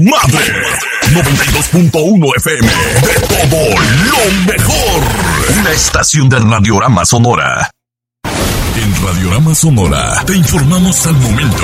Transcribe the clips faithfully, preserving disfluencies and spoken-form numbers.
Madre noventa y dos punto uno F M. De todo lo mejor. Una estación de Radiorama Sonora. En Radiorama Sonora te informamos al momento.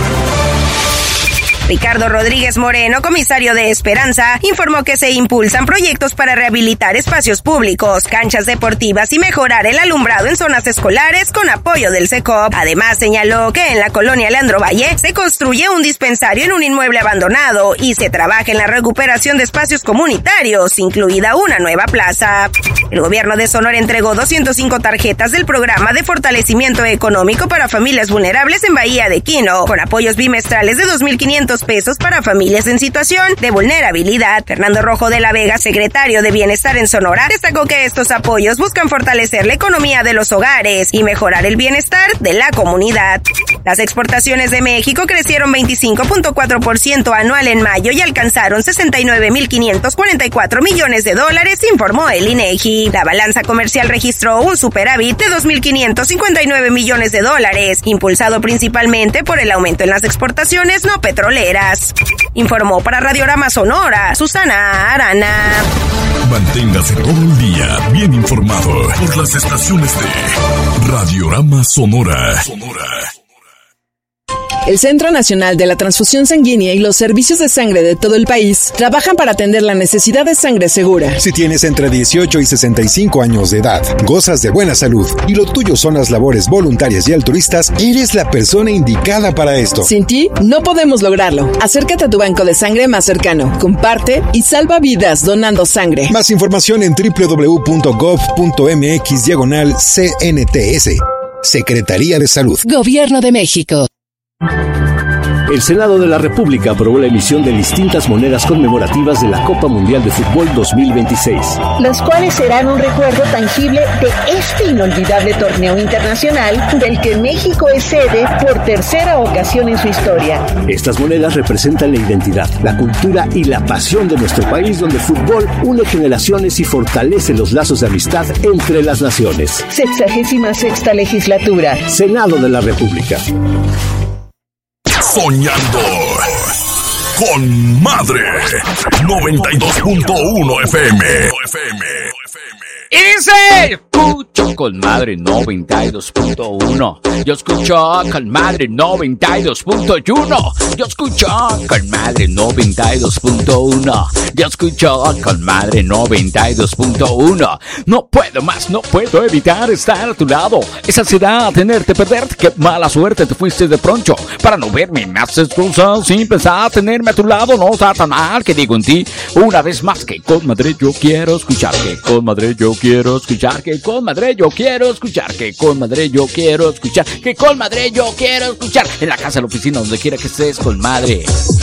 Ricardo Rodríguez Moreno, comisario de Esperanza, informó que se impulsan proyectos para rehabilitar espacios públicos, canchas deportivas y mejorar el alumbrado en zonas escolares con apoyo del SECOP. Además, señaló que en la colonia Leandro Valle se construye un dispensario en un inmueble abandonado y se trabaja en la recuperación de espacios comunitarios, incluida una nueva plaza. El gobierno de Sonora entregó doscientas cinco tarjetas del programa de fortalecimiento económico para familias vulnerables en Bahía de Quino, con apoyos bimestrales de dos mil quinientos pesos para familias en situación de vulnerabilidad. Fernando Rojo de la Vega, secretario de Bienestar en Sonora, destacó que estos apoyos buscan fortalecer la economía de los hogares y mejorar el bienestar de la comunidad. Las exportaciones de México crecieron veinticinco punto cuatro por ciento anual en mayo y alcanzaron sesenta y nueve mil quinientos cuarenta y cuatro millones de dólares, informó el INEGI. La balanza comercial registró un superávit de dos mil quinientos cincuenta y nueve millones de dólares, impulsado principalmente por el aumento en las exportaciones no petroleras. Informó para Radiorama Sonora, Susana Arana. Manténgase todo el día bien informado por las estaciones de Radiorama Sonora. Sonora. El Centro Nacional de la Transfusión Sanguínea y los servicios de sangre de todo el país trabajan para atender la necesidad de sangre segura. Si tienes entre dieciocho y sesenta y cinco años de edad, gozas de buena salud y lo tuyo son las labores voluntarias y altruistas, eres la persona indicada para esto. Sin ti, no podemos lograrlo. Acércate a tu banco de sangre más cercano, comparte y salva vidas donando sangre. Más información en doble u doble u doble u punto gov punto m x diagonal C N T S. Secretaría de Salud. Gobierno de México. El Senado de la República aprobó la emisión de distintas monedas conmemorativas de la Copa Mundial de Fútbol dos mil veintiséis. Las cuales serán un recuerdo tangible de este inolvidable torneo internacional del que México es sede por tercera ocasión en su historia. Estas monedas representan la identidad, la cultura y la pasión de nuestro país, donde el fútbol une generaciones y fortalece los lazos de amistad entre las naciones. Sexagésima sexta legislatura. Senado de la República. Soñando con Madre noventa y dos punto uno F M. Y dice, escucho con Madre noventa y dos punto uno. Yo escucho con Madre noventa y dos punto uno. Yo escucho con Madre noventa y dos punto uno. Yo escucho con Madre noventa y dos punto uno. No puedo más, no puedo evitar estar a tu lado. Esa ansiedad, tenerte, perderte, qué mala suerte te fuiste de pronto. Para no verme, me haces cosas sin pensar, tenerme a tu lado no está tan mal. Que digo en ti, una vez más, que con Madre yo quiero escuchar, que con Madre yo quiero escuchar, que con Madre yo quiero escuchar, que con Madre yo quiero escuchar, que con Madre yo quiero escuchar. En la casa, en la oficina, donde quiera que estés, con Madre.